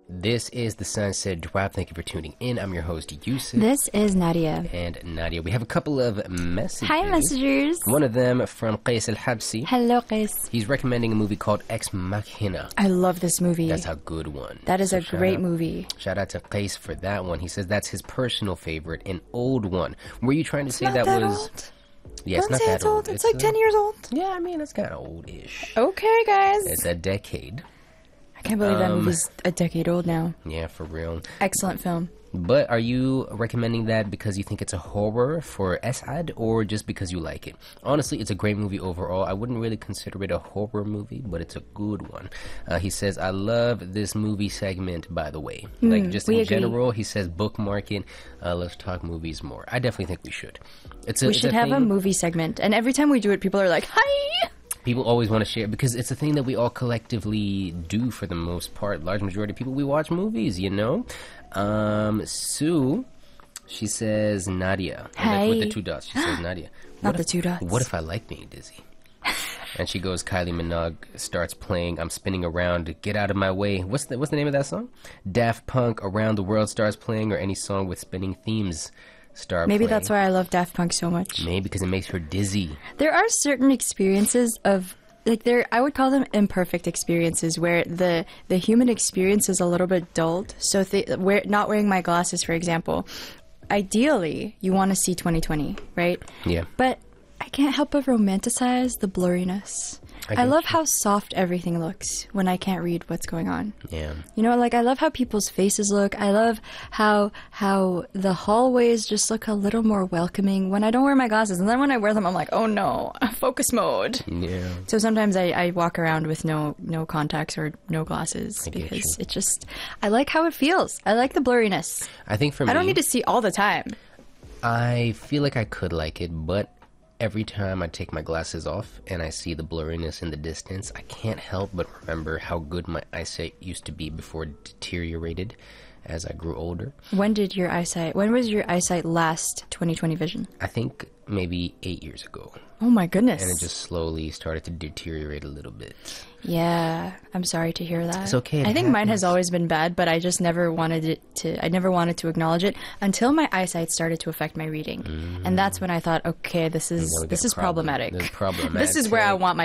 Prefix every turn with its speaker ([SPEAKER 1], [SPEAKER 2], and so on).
[SPEAKER 1] This is the Sunset Drive. Thank you for tuning in. I'm your host, Yusuf.
[SPEAKER 2] This is Nadia.
[SPEAKER 1] And Nadia. We have a couple of messages.
[SPEAKER 2] Hi, messengers.
[SPEAKER 1] One of them from Qais Al-Habsi.
[SPEAKER 2] Hello, Qais.
[SPEAKER 1] He's recommending a movie called Ex Machina.
[SPEAKER 2] I love this movie.
[SPEAKER 1] That's a good one.
[SPEAKER 2] That is a great movie.
[SPEAKER 1] Shout out to Qais for that one. He says that's his personal favorite, an old one. Were you trying to say that was...
[SPEAKER 2] Old.
[SPEAKER 1] Yeah, it's not that old.
[SPEAKER 2] It's like 10 years old.
[SPEAKER 1] Yeah, I mean, it's kind of old-ish.
[SPEAKER 2] Okay, guys.
[SPEAKER 1] It's a decade.
[SPEAKER 2] I can't believe that movie's a decade old now.
[SPEAKER 1] Yeah, for real.
[SPEAKER 2] Excellent film.
[SPEAKER 1] But are you recommending that because you think it's a horror for Asad or just because you like it? Honestly, it's a great movie overall. I wouldn't really consider it a horror movie, but it's a good one. He says, I love this movie segment, by the way. Like, just in general, he says, bookmark it. Let's talk movies more. I definitely think we should.
[SPEAKER 2] We should have a movie segment. And every time we do it, people are like, hi!
[SPEAKER 1] People always want to share because it's a thing that we all collectively do for the most part. Large majority of people, we watch movies, you know? Sue, she says Nadia.
[SPEAKER 2] Hey.
[SPEAKER 1] With the 2 dots, she says Nadia.
[SPEAKER 2] Not the 2 dots.
[SPEAKER 1] What if I like being dizzy? And she goes, Kylie Minogue starts playing I'm Spinning Around, Get Out of My Way. What's the name of that song? Daft Punk, Around the World starts playing, or any song with spinning themes start
[SPEAKER 2] Maybe
[SPEAKER 1] playing.
[SPEAKER 2] that's why I love Daft Punk so much.
[SPEAKER 1] Maybe because it makes her dizzy.
[SPEAKER 2] There are certain experiences of... I would call them imperfect experiences where the human experience is a little bit dulled. So not wearing my glasses, for example, ideally you want to see 2020, right?
[SPEAKER 1] Yeah.
[SPEAKER 2] But I can't help but romanticize the blurriness. I love how soft everything looks when I can't read what's going on.
[SPEAKER 1] Yeah.
[SPEAKER 2] You know, like I love how people's faces look. I love how the hallways just look a little more welcoming when I don't wear my glasses. And then when I wear them, I'm like, oh no, focus mode.
[SPEAKER 1] Yeah.
[SPEAKER 2] So sometimes I walk around with no contacts or no glasses because it just, I like how it feels. I like the blurriness.
[SPEAKER 1] I think for me,
[SPEAKER 2] I don't need to see all the time.
[SPEAKER 1] I feel like I could like it, but every time I take my glasses off and I see the blurriness in the distance, I can't help but remember how good my eyesight used to be before it deteriorated as I grew older.
[SPEAKER 2] When was your eyesight last 20/20 vision?
[SPEAKER 1] I think maybe 8 years ago.
[SPEAKER 2] Oh my goodness.
[SPEAKER 1] And it just slowly started to deteriorate a little bit.
[SPEAKER 2] Yeah, I'm sorry to hear that.
[SPEAKER 1] It's okay.
[SPEAKER 2] I think mine has always been bad, but I just never wanted to acknowledge it until my eyesight started to affect my reading. And that's when I thought, okay, this is problematic.
[SPEAKER 1] This is problematic.
[SPEAKER 2] This is where I want my